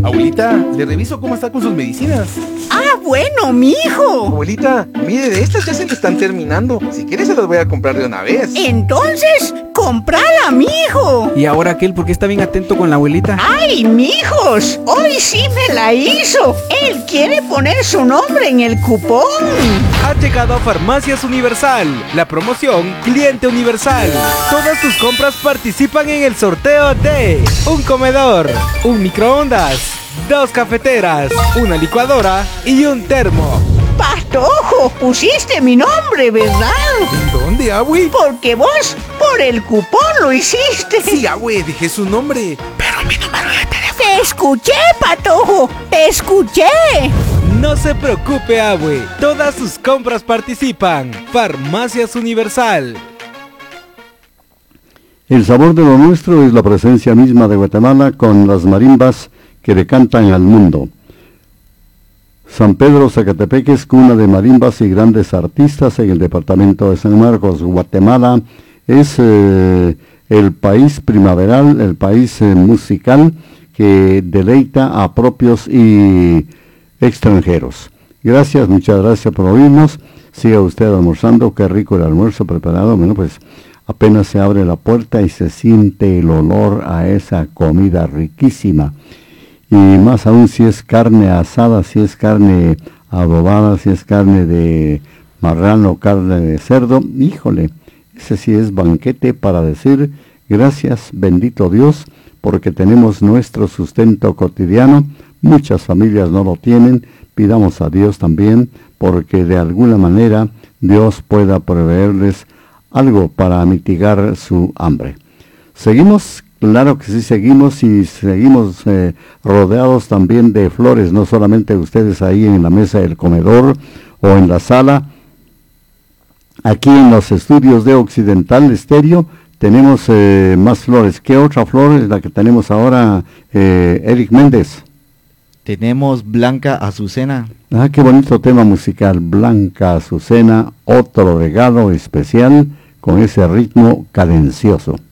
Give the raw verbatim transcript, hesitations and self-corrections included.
Abuelita, le reviso cómo está con sus medicinas. ¡Ah, bueno, mijo! Abuelita, mire, de estas ya se le están terminando. Si quiere se las voy a comprar de una vez. Entonces, ¡comprala, mijo! ¿Y ahora aquel por qué está bien atento con la abuelita? ¡Ay, mijos! Hoy sí me la hizo. Él quiere poner su nombre en el cupón. Ha llegado a Farmacias Universal, la promoción Cliente Universal. Todas tus compras participan en el sorteo de un comedor, un microondas, dos cafeteras, una licuadora y un termo. Patojo, pusiste mi nombre, ¿verdad? ¿En dónde, abue? Porque vos por el cupón lo hiciste. Sí, abue, dejé su nombre, pero mi número de teléfono. Te escuché, Patojo, te escuché. No se preocupe, abue, todas sus compras participan. Farmacias Universal. El sabor de lo nuestro es la presencia misma de Guatemala con las marimbas que le cantan al mundo. San Pedro Zacatepeque es cuna de marimbas y grandes artistas en el departamento de San Marcos. Guatemala es eh, el país primaveral, el país eh, musical que deleita a propios y extranjeros. Gracias, muchas gracias por oírnos. Siga usted almorzando, qué rico el almuerzo preparado. Bueno, pues apenas se abre la puerta y se siente el olor a esa comida riquísima. Y más aún si es carne asada, si es carne adobada, si es carne de marrano, carne de cerdo, híjole, ese sí es banquete para decir gracias, bendito Dios, porque tenemos nuestro sustento cotidiano. Muchas familias no lo tienen, pidamos a Dios también, porque de alguna manera Dios pueda proveerles algo para mitigar su hambre. Seguimos, claro que sí seguimos, y seguimos eh, rodeados también de flores, no solamente ustedes ahí en la mesa del comedor o en la sala. Aquí en los estudios de Occidental Estéreo tenemos eh, más flores. ¿Qué otra flor es la que tenemos ahora, eh, Eric Méndez? Tenemos Blanca Azucena. Ah, qué bonito tema musical, Blanca Azucena, otro regalo especial con ese ritmo cadencioso.